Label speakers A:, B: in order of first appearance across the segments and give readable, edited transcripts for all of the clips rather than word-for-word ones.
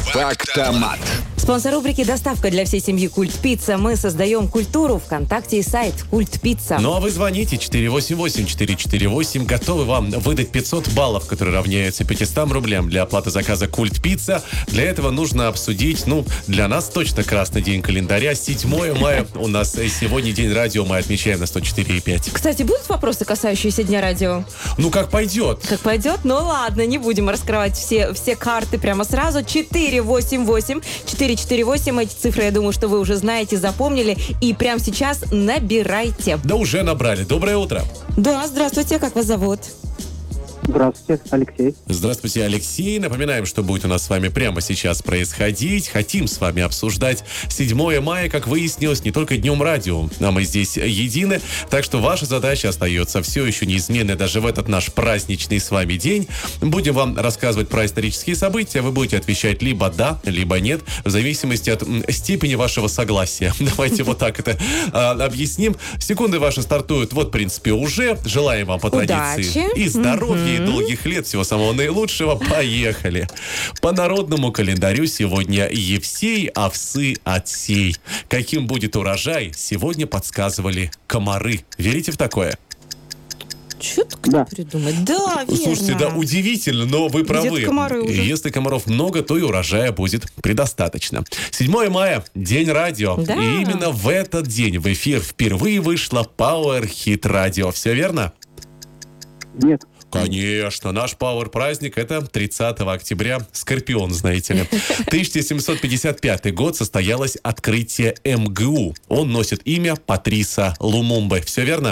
A: Фактомат.
B: Спонсор рубрики «Доставка для всей семьи Культ Пицца». Мы создаем культуру ВКонтакте и сайт Культ Пицца.
C: Ну а вы звоните 488-448. Готовы вам выдать 500 баллов, которые равняются 500 рублям для оплаты заказа Культ Пицца. Для этого нужно обсудить, для нас точно красный день календаря. 7 мая у нас сегодня день радио. Мы отмечаем на 104,5.
B: Кстати, будут вопросы, касающиеся Дня радио?
C: Как пойдет.
B: Как пойдет? Ну ладно, не будем раскрывать все карты прямо сразу. 488-448. Эти цифры, я думаю, что вы уже знаете, запомнили. И прямо сейчас набирайте.
C: Да уже набрали. Доброе утро.
B: Да, здравствуйте. Как вас зовут?
D: Здравствуйте, Алексей.
C: Здравствуйте, Алексей. Напоминаем, что будет у нас с вами прямо сейчас происходить. Хотим с вами обсуждать 7 мая, как выяснилось, не только днем радио, а мы здесь едины. Так что ваша задача остается все еще неизменной даже в этот наш праздничный с вами день. Будем вам рассказывать про исторические события. Вы будете отвечать либо да, либо нет, в зависимости от степени вашего согласия. Давайте вот так это объясним. Секунды ваши стартуют, в принципе, уже. Желаем вам по традиции и здоровья, и долгих лет, всего самого наилучшего. Поехали. По народному календарю сегодня Евсей, овсы, отсей. Каким будет урожай, сегодня подсказывали комары. Верите в такое?
B: Что-то придумать. Да, верно.
C: Слушайте, да, удивительно, но вы правы. Если комаров много, то и урожая будет предостаточно. 7 мая – День радио.
B: Да.
C: И именно в этот день в эфир впервые вышло Power Hit Radio. Все верно?
D: Нет.
C: Конечно, наш пауэр-праздник – это 30 октября. Скорпион, знаете ли. 1755 год состоялось открытие МГУ. Он носит имя Патриса Лумумбы. Все верно?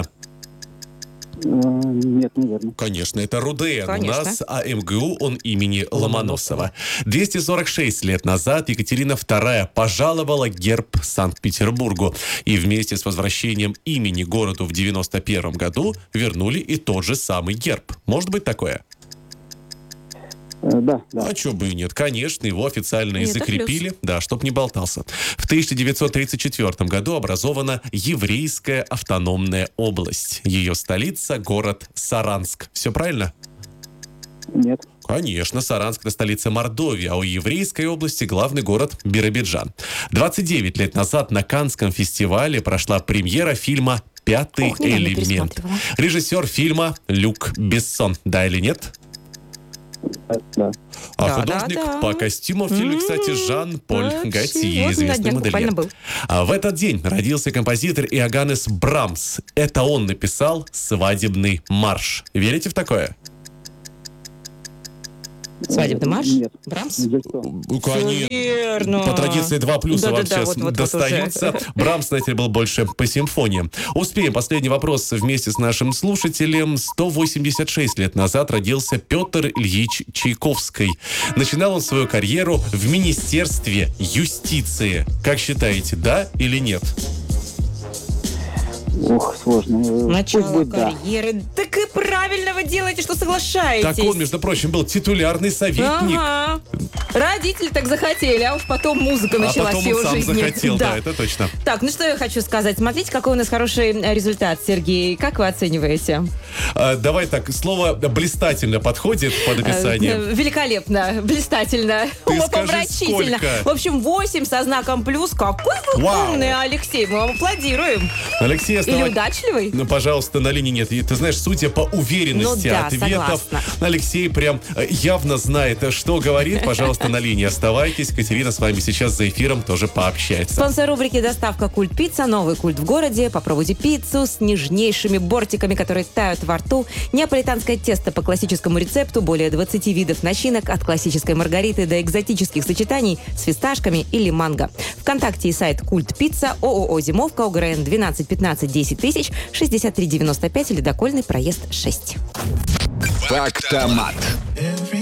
D: Нет, неверно.
C: Конечно, это РУДН.
B: Конечно.
C: У нас, а МГУ он имени Ломоносова. 246 лет назад Екатерина II пожаловала герб Санкт-Петербургу. И вместе с возвращением имени городу в 91 году вернули и тот же самый герб. Может быть такое?
D: Да.
C: А чё бы и нет. Конечно, его официально и
B: Это
C: закрепили. Да, чтоб не болтался. В 1934 году образована Еврейская автономная область. Ее столица – город Саранск. Все правильно?
D: Нет.
C: Конечно, Саранск – это столица Мордовии, а у Еврейской области главный город Биробиджан. 29 лет назад на Каннском фестивале прошла премьера фильма «Пятый элемент». Режиссер фильма Люк Бессон. Да или нет?
D: Да.
C: А художник по костюмам в фильме, кстати, Жан-Поль Готье, известный модельер. А в этот день родился композитор Иоганнес Брамс. Это он написал «Свадебный марш». Верите в такое?
B: Свадебный марш?
D: Нет.
B: Брамс?
C: Конечно.
B: Верно.
C: По традиции 2 плюса вам сейчас
B: вот
C: достается. Брамс, знаете, был больше по симфониям. Успеем. Последний вопрос вместе с нашим слушателем. 186 лет назад родился Петр Ильич Чайковский. Начинал он свою карьеру в Министерстве юстиции. Как считаете, да или нет?
D: Ох, сложно.
B: Начало карьеры. Да. Так и правильно вы делаете, что соглашаетесь.
C: Так он, между прочим, был титулярный советник.
B: Ага. Родители так захотели, а уж потом музыка началась в его жизни.
C: А потом он сам захотел, да, это точно.
B: Так, что я хочу сказать. Смотрите, какой у нас хороший результат, Сергей. Как вы оцениваете?
C: Давай так, слово «блистательно» подходит под описание.
B: Великолепно, блистательно, умопомрачительно. В общем, 8 со знаком плюс. Какой вы умный, Алексей. Мы вам аплодируем.
C: Алексей,
B: или удачливый?
C: Пожалуйста, на линии нет. Ты знаешь, судя по уверенности ответов,
B: согласна.
C: Алексей прям явно знает, что говорит. Пожалуйста, на линии оставайтесь. Катерина с вами сейчас за эфиром тоже пообщается.
B: Спонсор рубрики «Доставка Культ Пицца». Новый культ в городе. Попробуйте пиццу с нежнейшими бортиками, которые тают во рту. Неаполитанское тесто по классическому рецепту. Более 20 видов начинок. От классической маргариты до экзотических сочетаний с фисташками или манго. ВКонтакте и сайт Культ Пицца. ООО «Зимовка». ОГРН 12 15 10 тысяч 63 95. Ледокольный проезд 6.
A: Фактомат.